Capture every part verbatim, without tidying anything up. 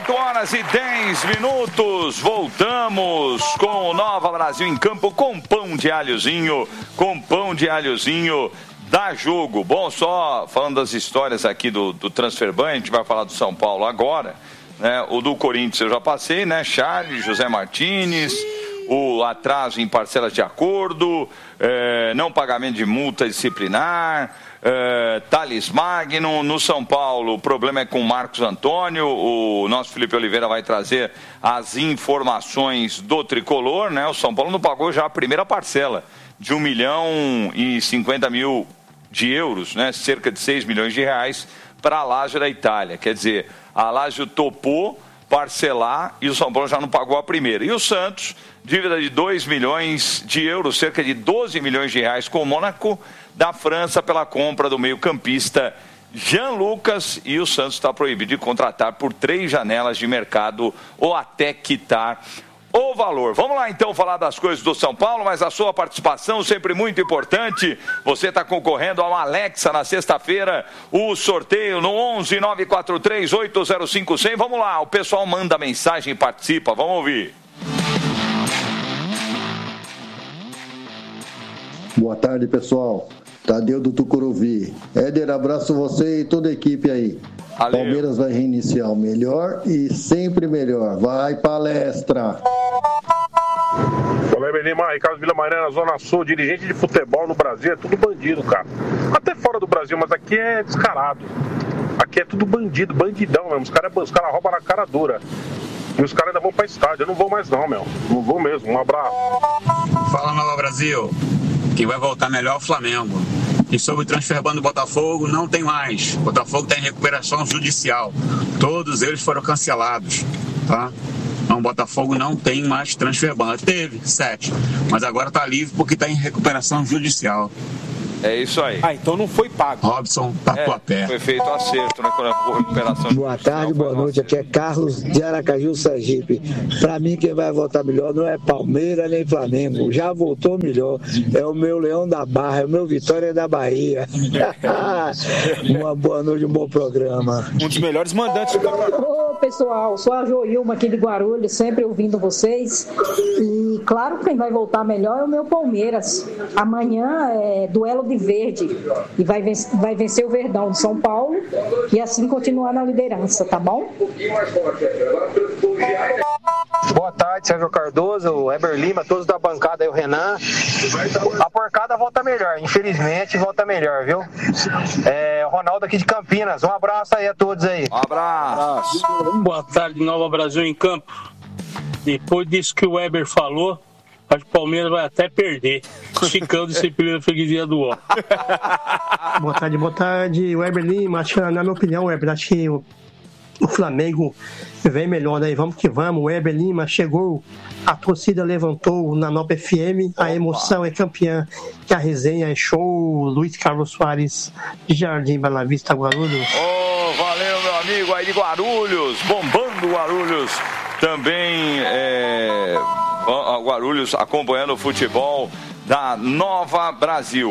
oito horas e dez minutos. Voltamos com o Nova Brasil em campo com pão de alhozinho. Com pão de alhozinho dá jogo. Bom, só falando das histórias aqui do, do Transferban, a gente vai falar do São Paulo agora. Né? O do Corinthians eu já passei, né? Charles, José Martínez, o atraso em parcelas de acordo, é, não pagamento de multa disciplinar, é, Thales Magno. No São Paulo, o problema é com o Marcos Antônio. O nosso Felipe Oliveira vai trazer as informações do tricolor, né? O São Paulo não pagou já a primeira parcela de um milhão e cinquenta mil de euros, né? Cerca de seis milhões de reais para a Lazio da Itália. Quer dizer, a Lazio topou parcelar e o São Paulo já não pagou a primeira. E o Santos, dívida de dois milhões de euros, cerca de doze milhões de reais com o Mônaco da França pela compra do meio-campista Jean Lucas, e o Santos está proibido de contratar por três janelas de mercado ou até quitar o valor. Vamos lá então falar das coisas do São Paulo, mas a sua participação sempre muito importante. Você está concorrendo a uma Alexa na sexta-feira, o sorteio no onze nove quatro três oito zero cinco zero zero. Vamos lá, o pessoal manda mensagem e participa, vamos ouvir. Boa tarde, pessoal. Tadeu do Tucuruvi. Éder, abraço você e toda a equipe aí. Valeu. Palmeiras vai reiniciar o melhor e sempre melhor. Vai, palestra! Olá, Lima, Ricardo Vila Mariana, Zona Sul, dirigente de futebol no Brasil, é tudo bandido, cara. Até fora do Brasil, mas aqui é descarado. Aqui é tudo bandido, bandidão mesmo. Os caras os cara roubam na cara dura. E os caras ainda vão pra estádio. Eu não vou mais não, meu. Não vou mesmo. Um abraço. Fala, Nova Brasil. Quem vai voltar melhor é o Flamengo. E sobre o transferban do Botafogo, não tem mais. O Botafogo está em recuperação judicial. Todos eles foram cancelados, tá? Então, o Botafogo não tem mais transferban. Teve, sete. Mas agora está livre porque está em recuperação judicial. É isso aí. Ah, então não foi pago. Robson, Tatuapé. É, foi feito um acerto, né, com a recuperação. Boa tarde, boa noite. Aqui é Carlos de Aracaju, Sergipe. Para mim, quem vai voltar melhor não é Palmeiras nem Flamengo. Já voltou melhor. É o meu Leão da Barra, é o meu Vitória da Bahia. Uma boa noite, um bom programa. Um dos melhores mandantes do campeonato. Ô, pessoal, sou a Joilma aqui de Guarulhos, sempre ouvindo vocês. E claro, quem vai voltar melhor é o meu Palmeiras. Amanhã é duelo de verde e vai vencer, vai vencer o Verdão de São Paulo e assim continuar na liderança, tá bom? Boa tarde, Sérgio Cardoso, o Heber Lima, todos da bancada aí, o Renan. A porcada volta melhor, infelizmente volta melhor, viu? É, o Ronaldo aqui de Campinas, um abraço aí a todos aí. Um abraço. Boa tarde, Nova Brasil em campo. Depois disso que o Weber falou, acho que o Palmeiras vai até perder. Chicão de Cepilha da Freguesia do Ó. Boa tarde, boa tarde, Weber Lima. Acho que, na minha opinião, Weber, acho que o, o Flamengo vem melhor, né? Vamos que vamos. O Weber Lima chegou, a torcida levantou na Nova F M, a emoção é campeã, que a resenha é show. Luiz Carlos Soares, de Jardim Bela Vista, Guarulhos. Oh, valeu, meu amigo aí de Guarulhos, bombando Guarulhos. Também é, Guarulhos acompanhando o futebol da Nova Brasil.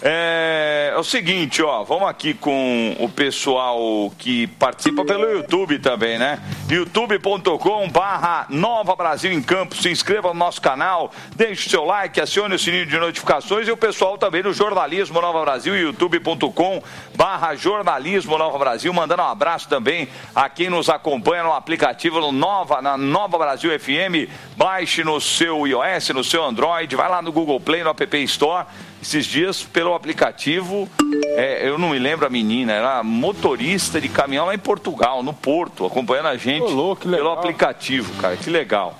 É, é o seguinte, ó, vamos aqui com o pessoal que participa pelo YouTube também, né? youtube ponto com barra Nova Brasil em Campo. Se inscreva no nosso canal, deixe o seu like, acione o sininho de notificações, e o pessoal também no Jornalismo Nova Brasil, youtube ponto com barra Jornalismo Nova Brasil, mandando um abraço também a quem nos acompanha no aplicativo no Nova, na Nova Brasil F M. Baixe no seu iOS, no seu Android, vai lá no Google Play, no App Store. Esses dias, pelo aplicativo, é, eu não me lembro a menina, era motorista de caminhão lá em Portugal, no Porto, acompanhando a gente. Ô, louco, pelo aplicativo, cara, que legal.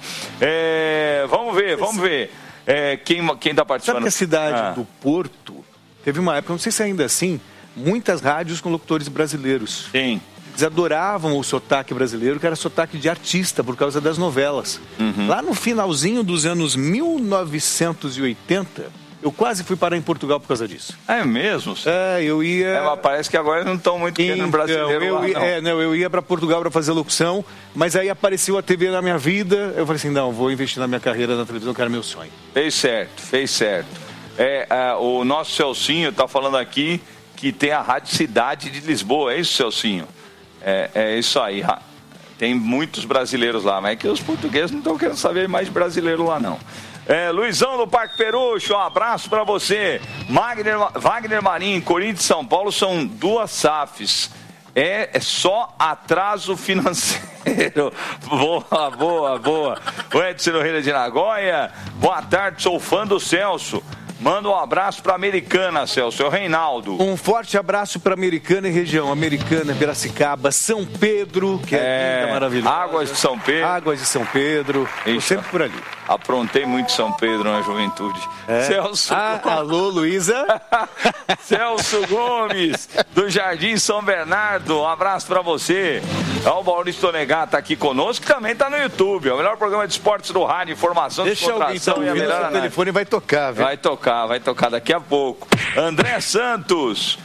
É, vamos ver, vamos ver é, quem, quem tá participando. Sabe que a cidade ah. do Porto teve uma época, não sei se ainda é assim, muitas rádios com locutores brasileiros. Sim. Eles adoravam o sotaque brasileiro, que era sotaque de artista, por causa das novelas. Uhum. Lá no finalzinho dos anos mil novecentos e oitenta... eu quase fui parar em Portugal por causa disso. É mesmo? É, eu ia... É, mas parece que agora não estão muito querendo então, brasileiro eu lá, ia, não. É, não, eu ia para Portugal para fazer locução, mas aí apareceu a T V na minha vida, eu falei assim, não, vou investir na minha carreira na televisão, que era meu sonho. Fez certo, fez certo. É, é, o nosso Celcinho está falando aqui que tem a Rádio Cidade de Lisboa, é isso, Celcinho? É, é isso aí. Tem muitos brasileiros lá, mas é que os portugueses não estão querendo saber mais de brasileiro lá, não. É, Luizão do Parque Perucho, um abraço pra você. Wagner, Wagner Marinho, Corinthians e São Paulo são duas S A Fs. É, é só atraso financeiro. Boa, boa, boa. O Edson Nogueira de Nagoya. Boa tarde, sou fã do Celso. Manda um abraço para Americana, Celso, é o Reinaldo. Um forte abraço para Americana e região. Americana, Piracicaba, São Pedro, que é, é linda, maravilhosa. Águas de São Pedro. Águas de São Pedro. Estou sempre por ali. Aprontei muito São Pedro na juventude. É. Celso. Ah, alô, Luísa. Celso Gomes, do Jardim São Bernardo. Um abraço para você. O Maurício Tonegar tá aqui conosco, que também tá no YouTube. É o melhor programa de esportes do rádio, informação, Deixa descontração alguém, tá, e a melhor análise. O telefone vai tocar, viu? Vai tocar, vai tocar daqui a pouco. André Santos.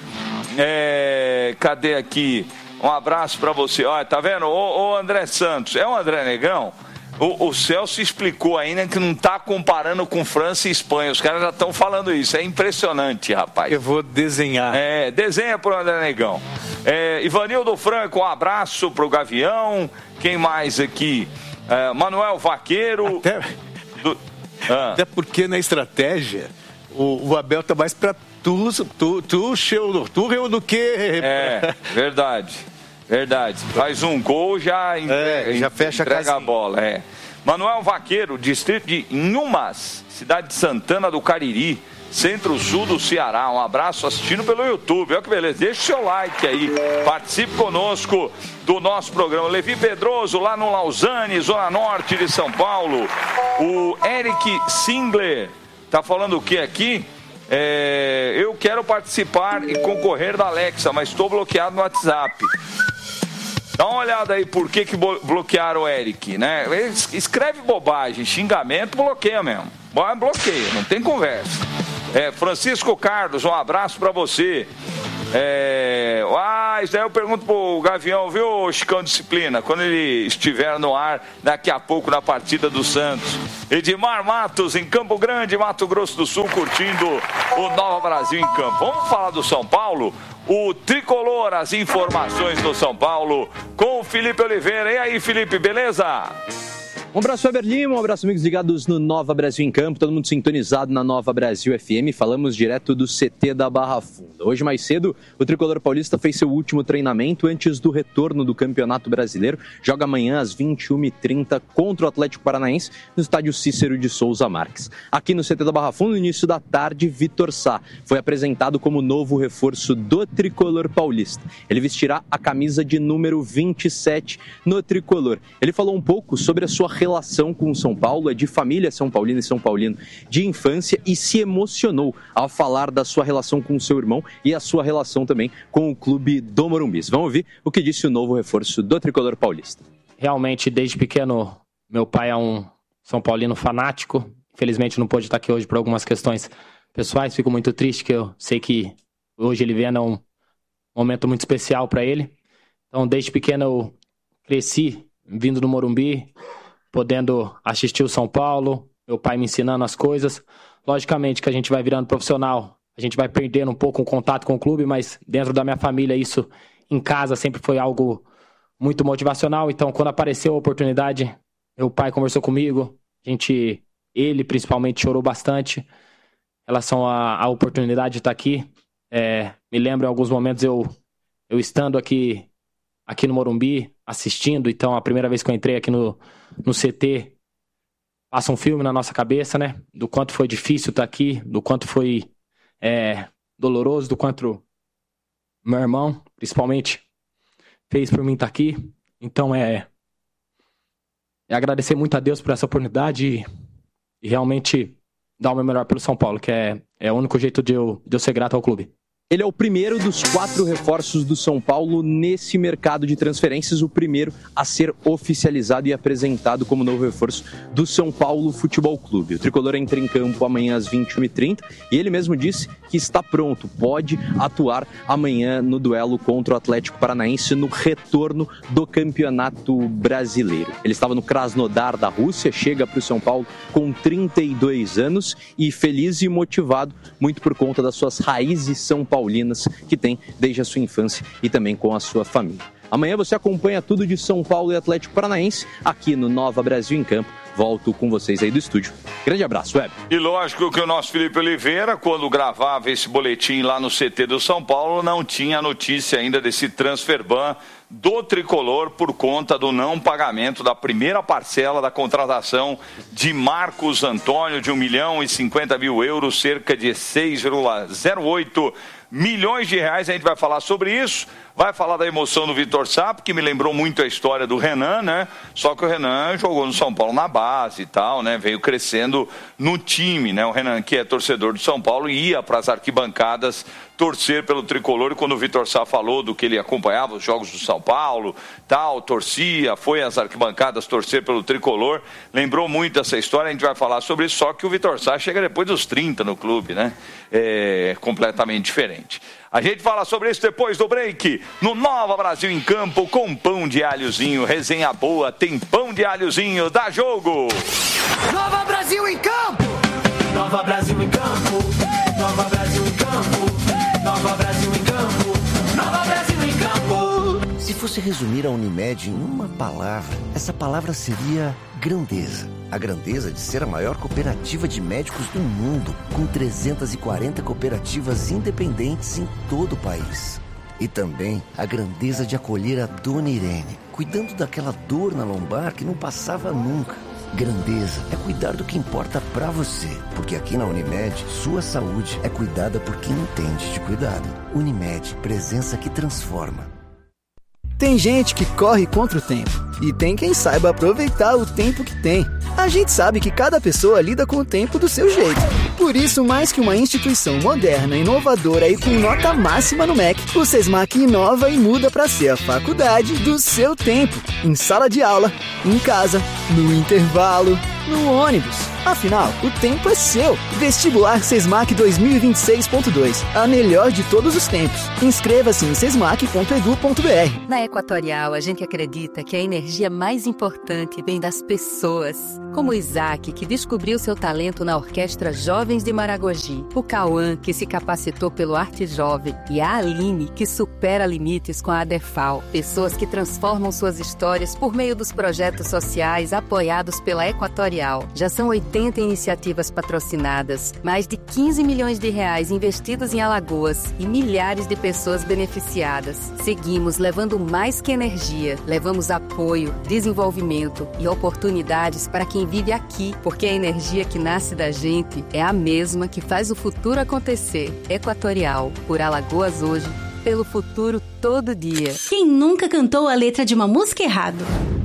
É, cadê aqui? Um abraço para você. Olha, tá vendo? Ô, ô André Santos, é o André Negrão? O, o Celso explicou ainda que não está comparando com França e Espanha. Os caras já estão falando isso. É impressionante, rapaz. Eu vou desenhar. É, desenha pro André Negão. É, Ivanildo Franco, um abraço pro Gavião. Quem mais aqui? É, Manuel Vaqueiro. Até, do, ah. até porque na estratégia, o, o Abel tá mais para tu, tu, tu, tu, do que... É, verdade. Verdade. Faz um gol, já, entrega, é, já fecha entrega a, a bola. É. Manuel Vaqueiro, distrito de Inhumas, cidade de Santana do Cariri, centro-sul do Ceará. Um abraço, assistindo pelo YouTube. Olha que beleza. Deixa o seu like aí. Participe conosco do nosso programa. Levi Pedroso, lá no Lausanne, zona norte de São Paulo. O Eric Singler tá falando o que aqui? É, eu quero participar e concorrer da Alexa, mas estou bloqueado no WhatsApp. Dá uma olhada aí por que, que bloquearam o Eric, né? Escreve bobagem, xingamento, bloqueia mesmo. Bloqueia, não tem conversa. É, Francisco Carlos, um abraço pra você. É, ah, isso daí eu pergunto pro Gavião, viu, Chicão Disciplina, quando ele estiver no ar daqui a pouco na partida do Santos. Edmar Matos, em Campo Grande, Mato Grosso do Sul, curtindo o Nova Brasil em Campo. Vamos falar do São Paulo? O Tricolor, as informações do São Paulo com o Felipe Oliveira. E aí, Felipe, beleza? Um abraço, Weber Lima, um abraço, amigos ligados no Nova Brasil em Campo, todo mundo sintonizado na Nova Brasil F M, falamos direto do C T da Barra Funda. Hoje mais cedo, o Tricolor Paulista fez seu último treinamento antes do retorno do Campeonato Brasileiro, joga amanhã às vinte e uma e trinta contra o Atlético Paranaense no estádio Cícero de Souza Marques. Aqui no C T da Barra Funda, no início da tarde, Vitor Sá foi apresentado como novo reforço do Tricolor Paulista. Ele vestirá a camisa de número vinte e sete no Tricolor. Ele falou um pouco sobre a sua relação com o São Paulo, é de família São Paulino e São Paulino de infância, e se emocionou ao falar da sua relação com o seu irmão e a sua relação também com o clube do Morumbi. Vamos ouvir o que disse o novo reforço do Tricolor Paulista. Realmente, desde pequeno, meu pai é um São Paulino fanático. Infelizmente não pôde estar aqui hoje por algumas questões pessoais. Fico muito triste, que eu sei que hoje ele vendo um momento muito especial para ele. Então, desde pequeno eu cresci vindo do Morumbi, podendo assistir o São Paulo, meu pai me ensinando as coisas. Logicamente que a gente vai virando profissional, a gente vai perdendo um pouco o contato com o clube, mas dentro da minha família isso em casa sempre foi algo muito motivacional. Então, quando apareceu a oportunidade, meu pai conversou comigo, a gente, ele principalmente chorou bastante em relação à, à oportunidade de estar aqui. É, me lembro em alguns momentos eu, eu estando aqui, aqui no Morumbi, assistindo. Então, a primeira vez que eu entrei aqui no, no C T, passa um filme na nossa cabeça, né? Do quanto foi difícil estar aqui, do quanto foi é, doloroso, do quanto meu irmão, principalmente, fez por mim estar aqui. Então, é, é agradecer muito a Deus por essa oportunidade e, e realmente dar o meu melhor pelo São Paulo, que é, é o único jeito de eu, de eu ser grato ao clube. Ele é o primeiro dos quatro reforços do São Paulo nesse mercado de transferências, o primeiro a ser oficializado e apresentado como novo reforço do São Paulo Futebol Clube. O Tricolor entra em campo amanhã às vinte e uma e trinta e ele mesmo disse que está pronto, pode atuar amanhã no duelo contra o Atlético Paranaense no retorno do Campeonato Brasileiro. Ele estava no Krasnodar da Rússia, chega para o São Paulo com trinta e dois anos e feliz e motivado, muito por conta das suas raízes são paulinas que tem desde a sua infância e também com a sua família. Amanhã você acompanha tudo de São Paulo e Atlético Paranaense aqui no Nova Brasil em Campo. Volto com vocês aí do estúdio. Grande abraço, Web. E lógico que o nosso Felipe Oliveira, quando gravava esse boletim lá no C T do São Paulo, não tinha notícia ainda desse transfer ban do Tricolor por conta do não pagamento da primeira parcela da contratação de Marcos Antônio de um milhão e cinquenta mil euros, cerca de seis vírgula zero oito milhões de reais. A gente vai falar sobre isso, vai falar da emoção do Vitor Sapo, que me lembrou muito a história do Renan, né? Só que o Renan jogou no São Paulo na base e tal, né? Veio crescendo no time, né? O Renan, que é torcedor do São Paulo, ia para as arquibancadas torcer pelo Tricolor, e quando o Vitor Sá falou do que ele acompanhava os jogos do São Paulo, tal, torcia, foi às arquibancadas torcer pelo Tricolor, lembrou muito essa história. A gente vai falar sobre isso, só que o Vitor Sá chega depois dos trinta no clube, né? É completamente diferente. A gente fala sobre isso depois do break, no Nova Brasil em Campo, com pão de alhozinho, resenha boa, tem pão de alhozinho, dá jogo! Nova Brasil em Campo! Nova Brasil em Campo! Nova Brasil em Campo! Nova Brasil em Campo! Nova Brasil em Campo! Se fosse resumir a Unimed em uma palavra, essa palavra seria grandeza. A grandeza de ser a maior cooperativa de médicos do mundo, com trezentas e quarenta cooperativas independentes em todo o país. E também a grandeza de acolher a Dona Irene, cuidando daquela dor na lombar que não passava nunca. Grandeza é cuidar do que importa pra você, porque aqui na Unimed, sua saúde é cuidada por quem entende de cuidado. Unimed, presença que transforma. Tem gente que corre contra o tempo e tem quem saiba aproveitar o tempo que tem. A gente sabe que cada pessoa lida com o tempo do seu jeito. Por isso, mais que uma instituição moderna, inovadora e com nota máxima no M E C, o SESMAC inova e muda para ser a faculdade do seu tempo. Em sala de aula, em casa, no intervalo, no ônibus. Afinal, o tempo é seu. Vestibular SESMAC dois mil e vinte e seis ponto dois. A melhor de todos os tempos. Inscreva-se em sesmac ponto edu ponto br. Na Equatorial, a gente acredita que a energia mais importante vem das pessoas. Como o Isaac, que descobriu seu talento na Orquestra Jovens de Maragogi. O Cauã, que se capacitou pelo Arte Jovem. E a Aline, que supera limites com a ADEFAL. Pessoas que transformam suas histórias por meio dos projetos sociais apoiados pela Equatorial. Já são oitenta iniciativas patrocinadas, mais de quinze milhões de reais investidos em Alagoas e milhares de pessoas beneficiadas. Seguimos levando mais que energia, levamos apoio, desenvolvimento e oportunidades para quem vive aqui, porque a energia que nasce da gente é a mesma que faz o futuro acontecer. Equatorial, por Alagoas hoje, pelo futuro todo dia. Quem nunca cantou a letra de uma música errado?